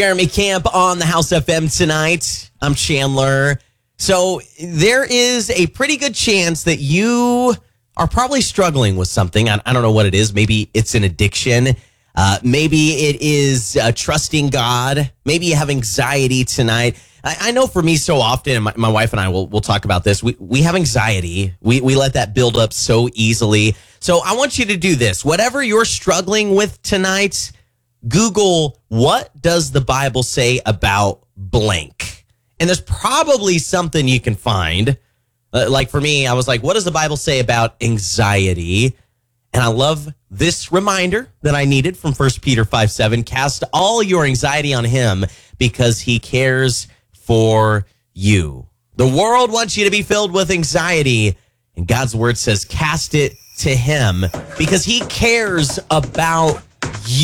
Jeremy Camp on the House FM tonight. I'm Chandler. So there is a pretty good chance that you are probably struggling with something. I don't know what it is. Maybe it's an addiction. Maybe it is trusting God. Maybe you have anxiety tonight. I know for me so often, and my wife and I will talk about this, we have anxiety. We let that build up so easily. So I want you to do this. Whatever you're struggling with tonight, Google, what does the Bible say about blank? And there's probably something you can find. Like for me, I was like, what does the Bible say about anxiety? And I love this reminder that I needed from 1 Peter 5:7. Cast all your anxiety on him because he cares for you. The world wants you to be filled with anxiety, and God's word says cast it to him because he cares about you.